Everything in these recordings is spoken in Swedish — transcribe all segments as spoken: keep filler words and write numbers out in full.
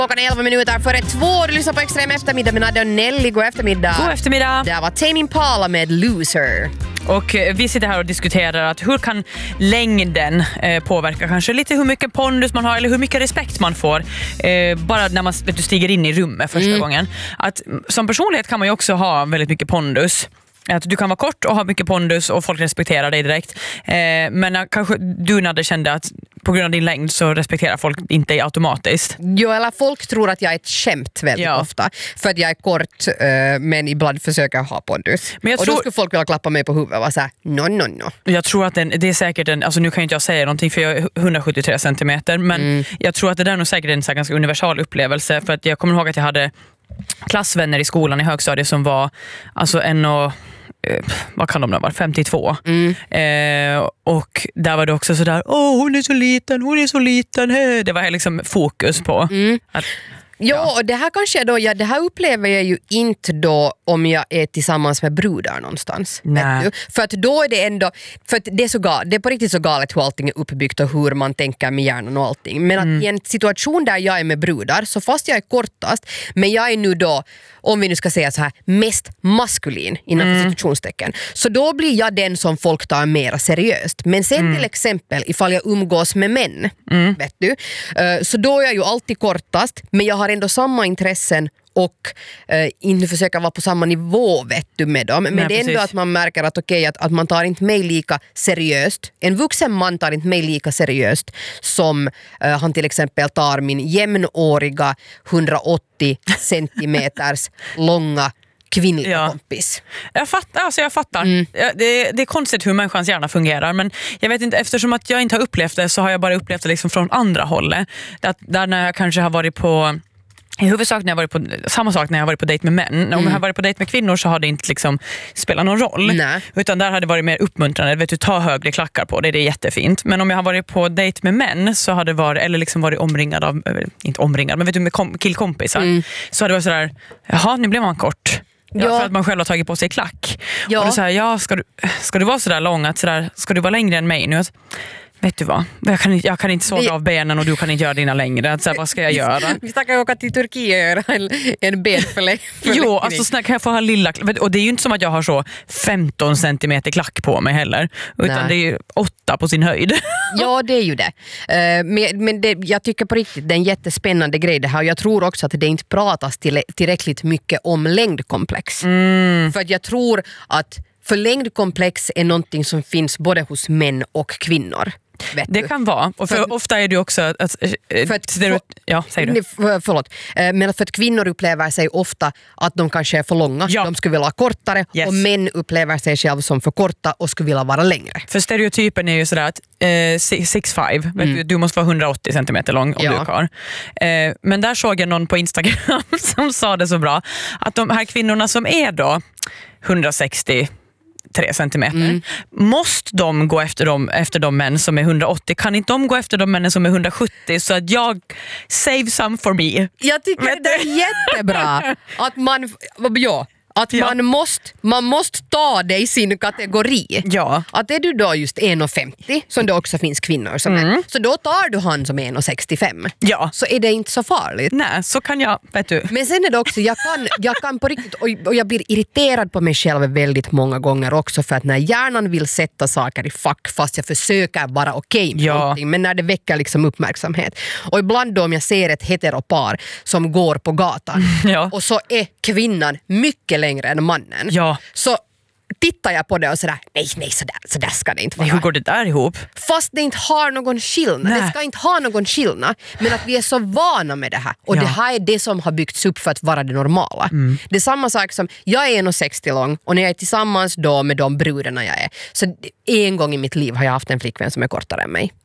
Klockan är elva minuter före två. Du lyssnar på Extrem eftermiddag med Nadja och Nelly. God eftermiddag. God eftermiddag. Det var Tame Impala med Loser. Och vi sitter här och diskuterar att hur kan längden eh, påverka kanske lite hur mycket pondus man har eller hur mycket respekt man får eh, bara när man vet du, stiger in i rummet första mm. gången. Att som personlighet kan man ju också ha väldigt mycket pondus. Att du kan vara kort och ha mycket pondus och folk respekterar dig direkt. Eh, men kanske du Nadja kände att på grund av din längd så respekterar folk inte dig automatiskt. Jo, eller folk tror att jag är ett skämt väldigt ja. ofta. För att jag är kort eh, men ibland försöker jag ha pondus. Men jag och tror... då skulle folk vilja klappa mig på huvudet och vara såhär, no, no, no. Jag tror att den, det är säkert en, alltså nu kan inte jag säga någonting för jag är hundrasjuttiotre centimeter. Men mm. jag tror att det där är nog säkert en så här ganska universal upplevelse. För att jag kommer ihåg att jag hade klassvänner i skolan i högstadiet som var alltså en och Eh, vad kan de vara? femtiotvå. Mm. Eh, och där var det också sådär, åh hon är så liten, hon är så liten. Hey. Det var liksom fokus på. Mm. Att, ja, och det här kanske då, ja, det här upplever jag ju inte då om jag är tillsammans med brudar någonstans. Vet du? För att då är det ändå, för att det är så galet, det är på riktigt så galet hur allting är uppbyggt och hur man tänker med hjärnan och allting. Men mm. att i en situation där jag är med brudar, så fast jag är kortast, men jag är nu då, om vi nu ska säga så här, mest maskulin inom mm. situationstecken. Så då blir jag den som folk tar mer seriöst. Men sen mm. till exempel ifall jag umgås med män, mm. vet du, så då är jag ju alltid kortast, men jag har ändå samma intressen och eh, inte försöka vara på samma nivå vet du med dem. Men Nej, det är ändå precis. Att man märker att okej, okay, att, att man tar inte mig lika seriöst. En vuxen man tar inte mig lika seriöst som eh, han till exempel tar min jämnåriga hundraåttio centimeters långa kvinnliga ja. kompis. Jag fattar, alltså jag fattar. Mm. Det, det är konstigt hur människans hjärna fungerar, men jag vet inte, eftersom att jag inte har upplevt det så har jag bara upplevt det liksom från andra hållet. Där, där när jag kanske har varit på i huvudsak när jag varit på samma sak när jag varit på dejt med män. Mm. Om jag har varit på dejt med kvinnor så har det inte liksom spelat någon roll. Nej. Utan där har det varit mer uppmuntrande. Vet du, ta högre klackar på det, det är jättefint. Men om jag har varit på dejt med män så har det varit, eller liksom varit omringad av, inte omringad, men vet du, med kom, killkompisar. Mm. Så har det varit sådär, jaha, nu blev man kort. Ja, ja. För att man själv har tagit på sig klack. Ja. Och då säger ja, ska du, ska du vara sådär lång att sådär, ska du vara längre än mig nu? Vet du vad? Jag kan, jag kan inte såga av benen och du kan inte göra dina längre. Så här, vad ska jag göra? Vi ska åka till Turkiet och göra en, en benförlängning. Jo, alltså snart kan jag få ha lilla. Och det är ju inte som att jag har så femton centimeter klack på mig heller. Utan Nej. det är ju åtta på sin höjd. Ja, det är ju det. Men, men det, jag tycker på riktigt det är en jättespännande grej det här. Och jag tror också att det inte pratas till, tillräckligt mycket om längdkomplex. Mm. För att jag tror att för längdkomplex är någonting som finns både hos män och kvinnor. Det kan vara. Och för, för ofta är det också att, att, för att för, ja, säger du. För, förlåt. Men för att kvinnor upplever sig ofta att de kanske är för långa. Ja. De skulle vilja vara kortare. Yes. Och män upplever sig själv som för korta och skulle vilja vara längre. För stereotypen är ju sådär att eh, sex fem, mm. du, du måste vara hundraåttio centimeter lång om ja. du är kvar. Eh, men där såg jag någon på Instagram som sa det så bra. Att de här kvinnorna som är då hundrasextio tre centimeter. Mm. Måste de gå efter de, efter de män som är hundraåttio? Kan inte de gå efter de männen som är hundrasjuttio? Så att jag save some for me. Jag tycker Men det är jättebra att man, ja, att ja. man, måste, man måste ta det i sin kategori. Ja. Att är du då just en komma femtio, som det också finns kvinnor som mm. är, så då tar du han som är en komma sextiofem. Ja. Så är det inte så farligt. Nej, så kan jag, vet du. Men sen är det också, jag kan, jag kan på riktigt, och, och jag blir irriterad på mig själv väldigt många gånger också, för att när hjärnan vill sätta saker i fack fast jag försöker vara okej med ja. någonting, men när det väcker liksom uppmärksamhet. Och ibland då om jag ser ett heteropar som går på gatan ja. och så är kvinnan mycket längre än mannen. Ja. Så tittar jag på det och sådär, nej, nej, sådär, sådär ska det inte vara. Hur går det där ihop? Fast det inte har någon skillnad. Nej. Det ska inte ha någon skillnad. Men att vi är så vana med det här. Och ja. det här är det som har byggts upp för att vara det normala. Mm. Det är samma sak som, jag är en komma sextio lång och när jag är tillsammans då med de brudarna jag är. Så en gång i mitt liv har jag haft en flickvän som är kortare än mig.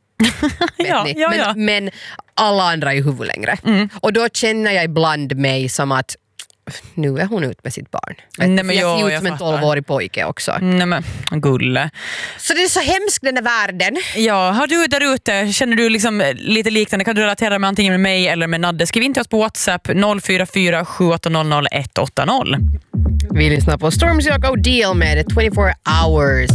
ja, ja, ja. Men, men alla andra är huvud längre. Mm. Och då känner jag ibland mig som att nu är hon ut med sitt barn. Nej, men jag jo, ser ut jag som en tolvårig pojke också. Nej, men gulle. Så det är så hemskt den där världen. Ja, har du där ute, känner du liksom lite liknande? Kan du relatera med antingen med mig eller med Nadde? Skriv in till oss på WhatsApp noll fyra fyra sju åtta noll noll ett åtta noll. Vi lyssnar på Stormzy och O'Deal med twenty-four hours.